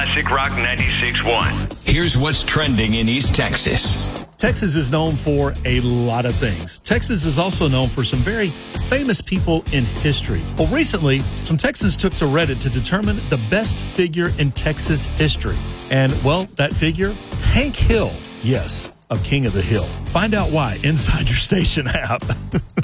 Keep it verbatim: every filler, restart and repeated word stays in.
Classic Rock ninety-six point one. Here's what's trending in East Texas. Texas is known for a lot of things. Texas is also known for some very famous people in history. Well, recently, some Texans took to Reddit to determine the best figure in Texas history. And, well, that figure, Hank Hill. Yes, of King of the Hill. Find out why inside your station app.